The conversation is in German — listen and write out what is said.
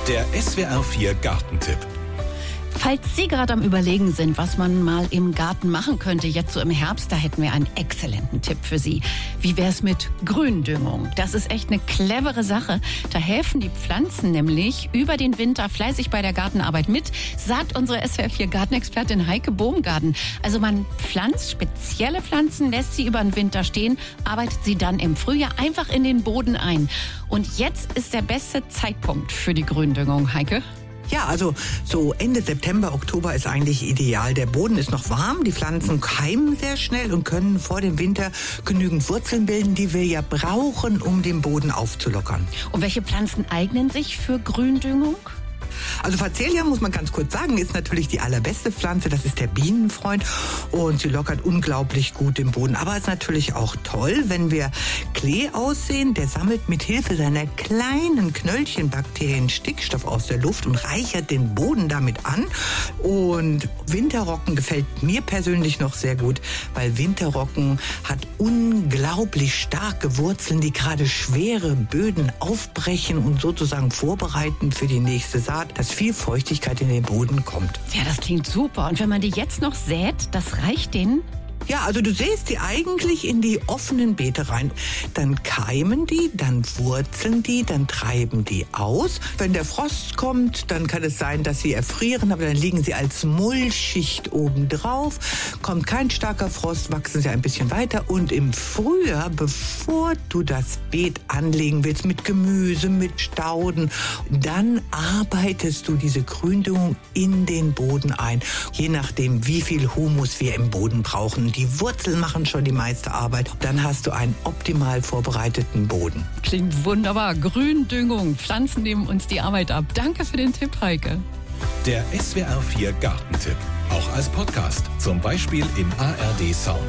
Der SWR4 Gartentipp. Falls Sie gerade am Überlegen sind, was man mal im Garten machen könnte, jetzt so im Herbst, da hätten wir einen exzellenten Tipp für Sie. Wie wär's mit Gründüngung? Das ist echt eine clevere Sache. Da helfen die Pflanzen nämlich über den Winter fleißig bei der Gartenarbeit mit, sagt unsere SWR4 Gartenexpertin Heike Bohmgarten. Also man pflanzt spezielle Pflanzen, lässt sie über den Winter stehen, arbeitet sie dann im Frühjahr einfach in den Boden ein. Und jetzt ist der beste Zeitpunkt für die Gründüngung, Heike. Ja, also so Ende September, Oktober ist eigentlich ideal. Der Boden ist noch warm, die Pflanzen keimen sehr schnell und können vor dem Winter genügend Wurzeln bilden, die wir ja brauchen, um den Boden aufzulockern. Und welche Pflanzen eignen sich für Gründüngung? Also Facelia, muss man ganz kurz sagen, ist natürlich die allerbeste Pflanze. Das ist der Bienenfreund und sie lockert unglaublich gut den Boden. Aber es ist natürlich auch toll, wenn wir Klee aussehen. Der sammelt mit Hilfe seiner kleinen Knöllchenbakterien Stickstoff aus der Luft und reichert den Boden damit an. Und Winterrocken gefällt mir persönlich noch sehr gut, weil Winterrocken hat unglaublich starke Wurzeln, die gerade schwere Böden aufbrechen und sozusagen vorbereiten für die nächste Saat, dass viel Feuchtigkeit in den Boden kommt. Ja, das klingt super. Und wenn man die jetzt noch sät, das reicht denen? Ja, also du säst die eigentlich in die offenen Beete rein. Dann keimen die, dann wurzeln die, dann treiben die aus. Wenn der Frost kommt, dann kann es sein, dass sie erfrieren, aber dann liegen sie als Mullschicht oben drauf. Kommt kein starker Frost, wachsen sie ein bisschen weiter. Und im Frühjahr, bevor du das Beet anlegen willst mit Gemüse, mit Stauden, dann arbeitest du diese Gründüngung in den Boden ein. Je nachdem, wie viel Humus wir im Boden brauchen. Die Wurzeln machen schon die meiste Arbeit. Dann hast du einen optimal vorbereiteten Boden. Klingt wunderbar. Gründüngung. Pflanzen nehmen uns die Arbeit ab. Danke für den Tipp, Heike. Der SWR4 Gartentipp. Auch als Podcast. Zum Beispiel im ARD Sound.